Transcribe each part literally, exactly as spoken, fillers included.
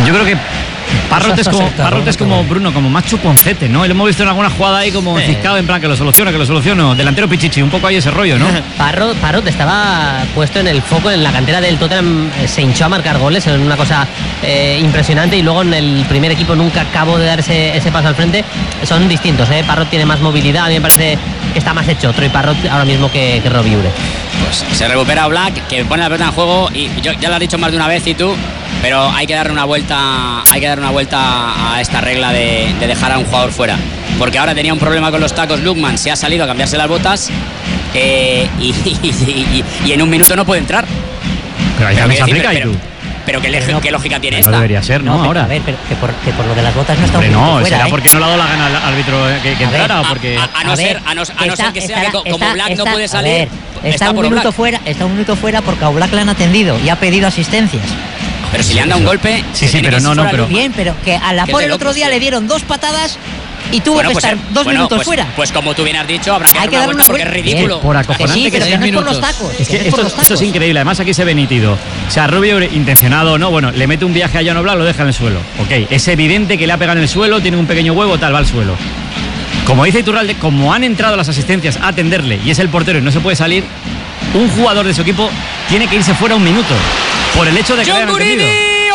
Yo creo que Parrot es como, Parrot es como Bruno, como más chuponcete, ¿no? Y lo hemos visto en alguna jugada ahí como sí. ciscado, en plan que lo soluciono, que lo soluciono. Delantero Pichichi, un poco ahí ese rollo, ¿no? Parrot, Parrot estaba puesto en el foco en la cantera del Tottenham, se hinchó a marcar goles, en una cosa eh, impresionante, y luego en el primer equipo nunca acabó de dar ese, ese paso al frente. Son distintos, ¿eh? Parrot tiene más movilidad, a mí me parece que está más hecho Troy Parrot ahora mismo que, que Robbie Ure. Pues se recupera Black, que pone la pelota en juego, y yo, ya lo has dicho más de una vez y tú, pero hay que darle una vuelta, hay que darle una vuelta a esta regla de, de dejar a un jugador fuera, porque ahora tenía un problema con los tacos Lookman, se ha salido a cambiarse las botas eh, y, y, y, y en un minuto no puede entrar. Pero ahí también se aplica, y tú. Pero qué, no, qué lógica tiene no esta. No debería ser, ¿no? no Ahora. A ver, pero que por, que por lo de las botas no está Hombre, un no, fuera, será ¿eh? porque no le ha dado la gana al árbitro que, que entrara, o porque... A, a, a no a ser, ver, a no, a no está, ser que sea está, que como está, Black está, no puede salir. Ver, está, está un por minuto Black. fuera, está un minuto fuera porque a Black le han atendido y ha pedido asistencias. Pero si le han dado un golpe. Sí, sí, pero no, no, pero. Bien, pero que a la por el otro día le dieron dos patadas y tuvo bueno, que pues, estar dos bueno, minutos pues, fuera. Pues como tú bien has dicho, habrá que Hay dar que una dar vuelta una porque es vuelta. ridículo. Bien, por acojonante que sí, que pero sean no es por minutos. los tacos. Es que es esto, por los esto es increíble. Además, aquí se ve nítido. O sea, Rubio intencionado, ¿no? Bueno, le mete un viaje a Jan Oblak, lo deja en el suelo. Ok, es evidente que le ha pegado en el suelo, tiene un pequeño huevo, tal, va al suelo. Como dice Iturralde, como han entrado las asistencias a atenderle y es el portero y no se puede salir, un jugador de su equipo tiene que irse fuera un minuto. Por el hecho de que John le hayan atendido.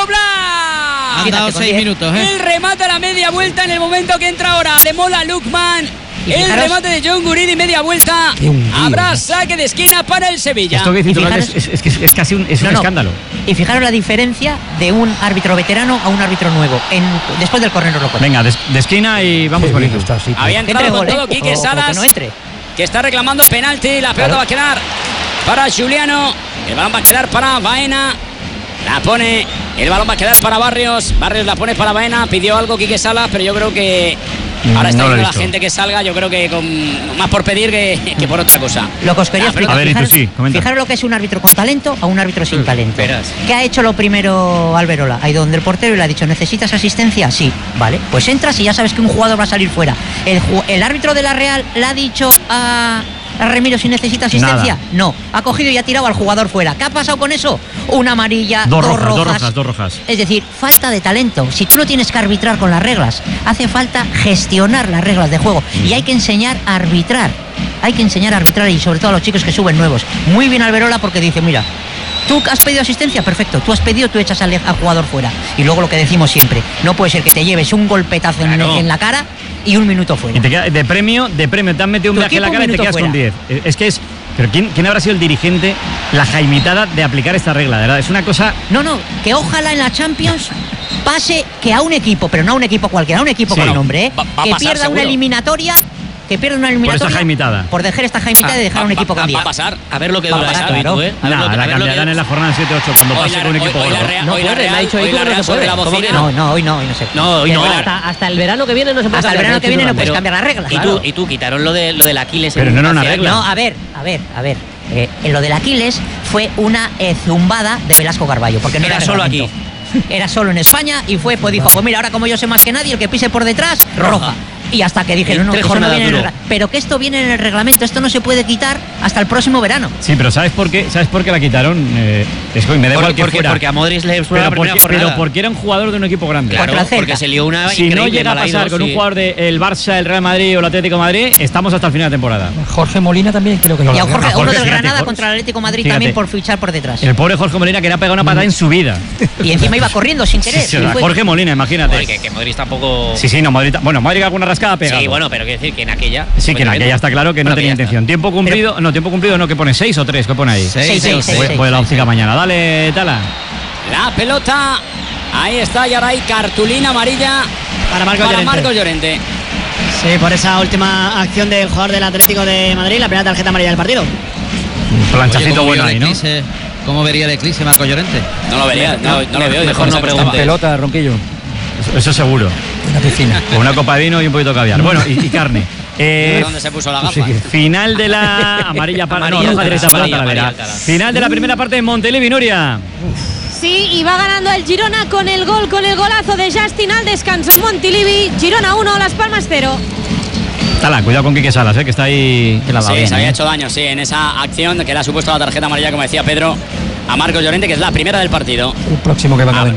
Han dado seis minutos, ¿eh? El remate a la media vuelta en el momento que entra ahora. Le mola Lookman. El fijaros, remate de John Guridi, media vuelta. Habrá saque de esquina para el Sevilla. Esto que dice Iturralde es, es, es, es casi un, es no, un no. escándalo. Y fijaros la diferencia de un árbitro veterano a un árbitro nuevo. En, después del córner lo Venga, de, de esquina y vamos sí, con esto. Sí, Había entrado con todo Quique Salas, no entre. que está reclamando penalti. La pelota claro. va a quedar para Juliano. El balón va a quedar para Baena. La pone, el balón va a quedar para Barrios. Barrios la pone para Baena. Pidió algo Quique Salas, pero yo creo que ahora está no viendo la gente que salga. Yo creo que con, más por pedir que, que por otra cosa. Lo que os quería explicar. A ver, fijaros, sí, fijaros lo que es un árbitro con talento a un árbitro sin sí, talento. verás. ¿Qué ha hecho lo primero Alberola? Ha ido donde el portero y le ha dicho, ¿necesitas asistencia? Sí, vale. Pues entras y ya sabes que un jugador va a salir fuera. El, el árbitro de la Real le ha dicho a... ¿A Remiro si necesita asistencia? Nada. No, ha cogido y ha tirado al jugador fuera. ¿Qué ha pasado con eso? Una amarilla, dos, dos, rojas, rojas, dos rojas, dos rojas. Es decir, falta de talento. Si tú no tienes que arbitrar con las reglas, hace falta gestionar las reglas de juego y hay que enseñar a arbitrar. Hay que enseñar a arbitrar y sobre todo a los chicos que suben nuevos. Muy bien Alberola porque dice, mira, tú has pedido asistencia, perfecto. Tú has pedido, tú echas al, al jugador fuera. Y luego lo que decimos siempre, no puede ser que te lleves un golpetazo en, claro. en la cara y un minuto fuera. Y te queda, de premio, de premio, te han metido un viaje en la cara y te quedas fuera. Con diez. Es que es... Pero ¿quién, ¿quién habrá sido el dirigente, la jaimitada de aplicar esta regla? De verdad, es una cosa... No, no, que ojalá en la Champions pase que a un equipo, pero no a un equipo cualquiera, a un equipo sí. con nombre, ¿eh? Va, va que pasar, pierda seguro. una eliminatoria... Que pierda una eliminatoria por esta jaimitada. Por dejar esta jaimitada ah, y dejar a un equipo con diez. Va a pasar. A ver lo que dura esto, claro. ¿eh? A ver nah, lo que, la a ver cambiarán lo que... en la jornada siete ocho cuando hoy pase la, con un equipo gordo. No puede, me ha dicho Itur que no se puede. ¿Cómo que no? No, hoy no, hoy no sé. No, hoy no. Hasta, hasta el verano que viene no se puede Hasta el verano que viene no puedes cambiar las reglas. Y tú, y tú quitaron lo de lo del Aquiles. Pero no era una regla. No, a ver, a ver, a ver. Eh, en lo del Aquiles fue una eh, zumbada de Velasco Carballo, porque no era, era solo aquí. Era solo en España y fue, pues dijo, pues mira, ahora como yo sé más que nadie, el que pise por detrás, roja. Y hasta que dijeron, no, que eso no viene en el reglamento. Pero que esto viene en el reglamento, esto no se puede quitar hasta el próximo verano. Sí, pero ¿sabes por qué? ¿Sabes por qué la quitaron? Eh, es que me da igual que porque, fuera. Porque a Modric le fue la primera porque, pero porque era un jugador de un equipo grande. Claro, porque se lió una si no llega a pasar con sí. un jugador del Barça, el Real Madrid o el Atlético de Madrid, estamos hasta el final de temporada. Jorge Molina también creo que no. Y a Jorge, Jorge uno del fíjate, Granada Jorge, contra el Atlético de Madrid fíjate, también por fichar por detrás. El pobre Jorge Molina que le ha pegado una patada en su vida. Y encima iba corriendo sin querer. Sí, sí, o sea, Jorge Molina, imagínate. Oye, que, que Modric tampoco... Sí, sí, no, Modric... Bueno, Modric alguna rascada ha pegado. Sí, bueno, pero quiero decir que en aquella... Sí, que en aquella está claro que no tenía intención. Tiempo cumplido... Pero, no, tiempo cumplido no, que pone seis o tres, ¿qué pone ahí? seis, seis, seis. Pues la óptica mañana. Dale, Tala. La pelota... Ahí está, y ahora hay cartulina amarilla para Marcos para Llorente. Marcos Llorente. Sí, por esa última acción del jugador del Atlético de Madrid, la primera tarjeta amarilla del partido. Un planchacito bueno ahí, ¿no? Eclipse, ¿Cómo vería el eclipse Marcos Llorente? No lo vería, no, no lo veo. Mejor no preguntes. Pelota, Ronquillo. Eso, eso seguro. Una piscina. Con una copa de vino y un poquito de caviar. Bueno, y, y carne. Eh, ¿Dónde se puso la gafa? Final de la amarilla para no, roja directa para Talavera. Final de la primera parte de Montelivi, Nuria. Sí, y va ganando el Girona con el gol, con el golazo de Justin al descanso en Montilivi. Girona uno, Las Palmas cero. Tala, cuidado con Quique Salas, ¿eh? Que está ahí. Que la sí, bien, se había ¿eh? hecho daño, sí, en esa acción que le ha supuesto la tarjeta amarilla, como decía Pedro, a Marcos Llorente, que es la primera del partido. El próximo que van a ver.